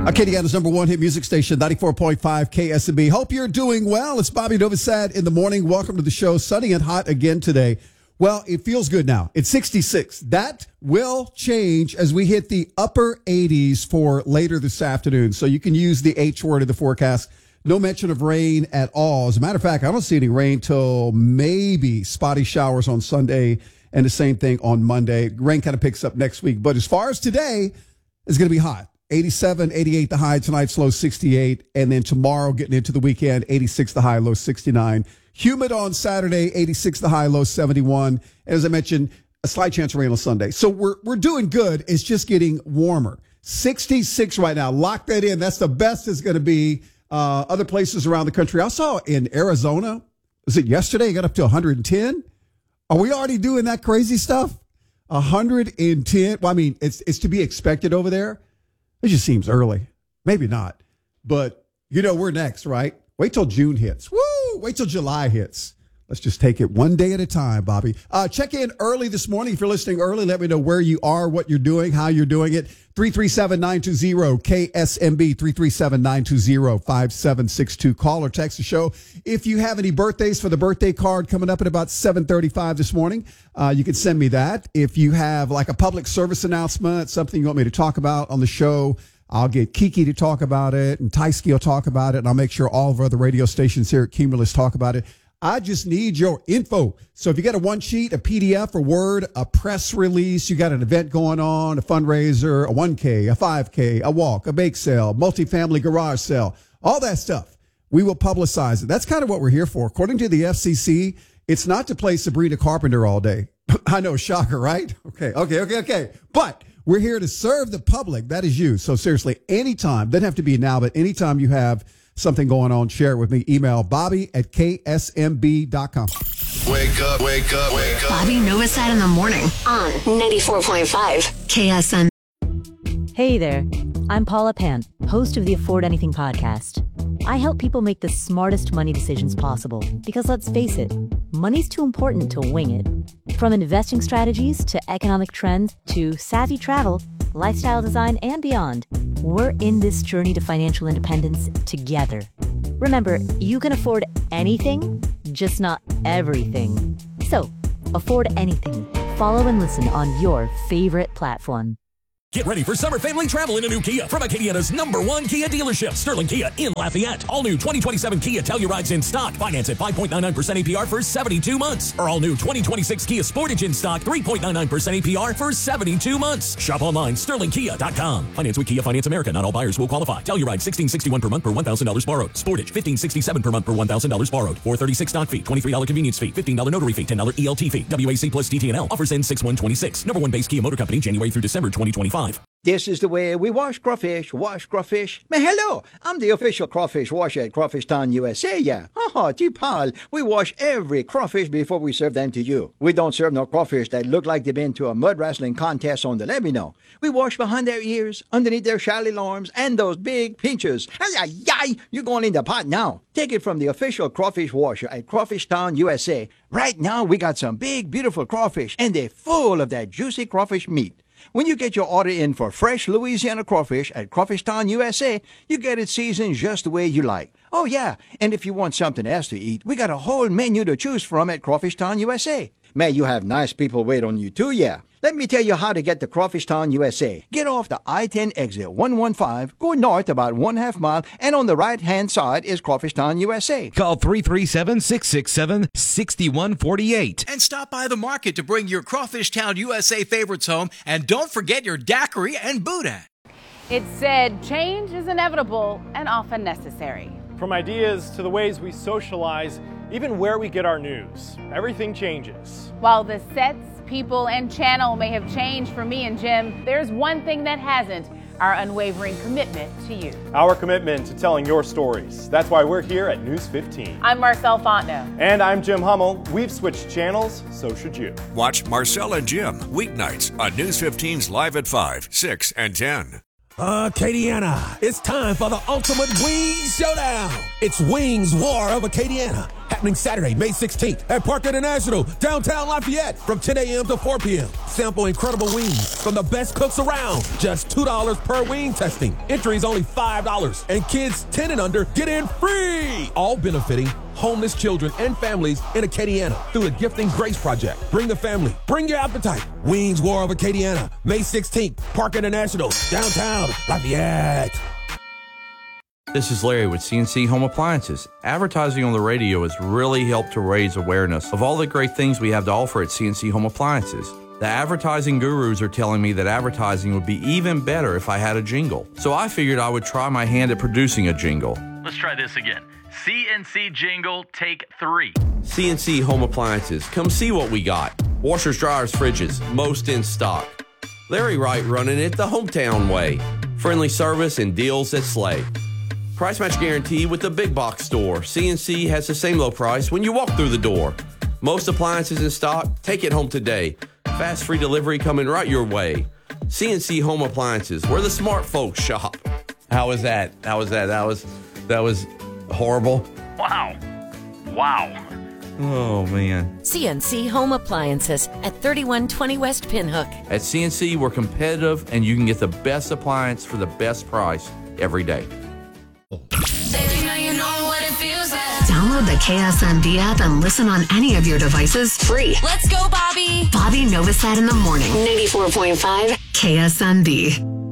Acadiana's number one hit music station, 94.5 KSMB. Hope you're doing well. It's Bobby Novosad in the morning. Welcome to the show. Sunny and hot again today. Well, it feels good now. It's 66. That will change as we hit the upper 80s for later this afternoon. So you can use the H word in the forecast. No mention of rain at all. As a matter of fact, I don't see any rain till maybe spotty showers on Sunday and the same thing on Monday. Rain kind of picks up next week. But as far as today, it's going to be hot. 87, 88 the high, tonight's low 68, and then tomorrow getting into the weekend, 86 the high, low 69. Humid on Saturday, 86 the high, low 71. And as I mentioned, a slight chance of rain on Sunday. So we're doing good. It's just getting warmer. 66 right now. Lock that in. That's the best it's going to be. Other places around the country. I saw in Arizona, was it yesterday? It got up to 110. Are we already doing that crazy stuff? 110. Well, I mean, it's to be expected over there. It just seems early. Maybe not. But, we're next, right? Wait till June hits. Woo! Wait till July hits. Let's just take it one day at a time, Bobby. Check in early this morning. If you're listening early, let me know where you are, what you're doing, how you're doing it. 337-920 KSMB, 337-920-5762. Call or text the show. If you have any birthdays for the birthday card coming up at about 7:35 this morning, you can send me that. If you have like a public service announcement, something you want me to talk about on the show, I'll get Kiki to talk about it, and Tysky will talk about it, and I'll make sure all of our other radio stations here at Cumulus talk about it. I just need your info. So if you got a one sheet, a PDF, a Word, a press release, you got an event going on, a fundraiser, a 1K, a 5K, a walk, a bake sale, multifamily garage sale, all that stuff, we will publicize it. That's kind of what we're here for. According to the FCC, it's not to play Sabrina Carpenter all day. I know, shocker, right? Okay. But we're here to serve the public. That is you. So seriously, anytime, doesn't have to be now, but anytime you have something going on, share it with me. Email Bobby@ksmb.com. Wake up. Bobby Novosad in the morning on 94.5 KSM. Hey there, I'm Paula Pant, host of the Afford Anything podcast. I help people make the smartest money decisions possible because let's face it, money's too important to wing it. From investing strategies to economic trends to savvy travel, lifestyle design, and beyond, we're in this journey to financial independence together. Remember, you can afford anything, just not everything. So, afford anything. Follow and listen on your favorite platform. Get ready for summer family travel in a new Kia from Acadiana's number one Kia dealership, Sterling Kia in Lafayette. All new 2027 Kia Telluride's in stock. Finance at 5.99% APR for 72 months. Or all new 2026 Kia Sportage in stock, 3.99% APR for 72 months. Shop online, sterlingkia.com. Finance with Kia Finance America. Not all buyers will qualify. Telluride, $1,661 per month per $1,000 borrowed. Sportage, $1,567 per month per $1,000 borrowed. $436 stock fee, $23 convenience fee, $15 notary fee, $10 ELT fee. WAC plus DTNL. Offers end 6/1/26. Number one base Kia Motor Company, January through December 2025. This is the way we wash crawfish. Man, hello, I'm the official crawfish washer at Crawfish Town, USA, yeah. Pal, we wash every crawfish before we serve them to you. We don't serve no crawfish that look like they've been to a mud wrestling contest on the levee, no. We wash behind their ears, underneath their shallow arms, and those big pinchers. You're going in the pot now. Take it from the official crawfish washer at Crawfish Town, USA. Right now, we got some big, beautiful crawfish, and they're full of that juicy crawfish meat. When you get your order in for fresh Louisiana crawfish at Crawfish Town, USA, you get it seasoned just the way you like. Oh, yeah, and if you want something else to eat, we got a whole menu to choose from at Crawfish Town, USA. May you have nice people wait on you, too, yeah. Let me tell you how to get to Crawfish Town, USA. Get off the I-10 exit 115, go north about 1/2 mile, and on the right-hand side is Crawfish Town, USA. Call 337-667-6148. And stop by the market to bring your Crawfish Town, USA favorites home. And don't forget your daiquiri and boudin. It said change is inevitable and often necessary. From ideas to the ways we socialize, even where we get our news, everything changes. While the sets, people, and channel may have changed for me and Jim, there's one thing that hasn't: our unwavering commitment to you. Our commitment to telling your stories. That's why we're here at News 15. I'm Marcel Fontenot. And I'm Jim Hummel. We've switched channels, so should you. Watch Marcel and Jim weeknights on News 15's Live at 5, 6, and 10. Acadiana, it's time for the ultimate wings showdown. It's Wings War of Acadiana, happening Saturday, May 16th at Park International, downtown Lafayette from 10 a.m. to 4 p.m. Sample incredible wings from the best cooks around. Just $2 per wing testing. Entry is only $5. And kids 10 and under get in free. All benefiting homeless children and families in Acadiana through the Gifting Grace Project. Bring the family. Bring your appetite. Wings War of Acadiana, May 16th, Park International, downtown Lafayette. This is Larry with CNC Home Appliances. Advertising on the radio has really helped to raise awareness of all the great things we have to offer at CNC Home Appliances. The advertising gurus are telling me that advertising would be even better if I had a jingle. So I figured I would try my hand at producing a jingle. Let's try this again. CNC jingle, take 3. CNC Home Appliances. Come see what we got. Washers, dryers, fridges, most in stock. Larry Wright running it the hometown way. Friendly service and deals that slay. Price match guarantee with the big box store. CNC has the same low price when you walk through the door. Most appliances in stock. Take it home today. Fast free delivery coming right your way. CNC Home Appliances, where the smart folks shop. How was that? That was horrible. Wow. Oh, man. CNC Home Appliances at 3120 West Pinhook. At CNC, we're competitive, and you can get the best appliance for the best price every day. Download the KSMB app and listen on any of your devices free. Let's go, Bobby. Bobby Novosad in the morning. 94.5 KSMB.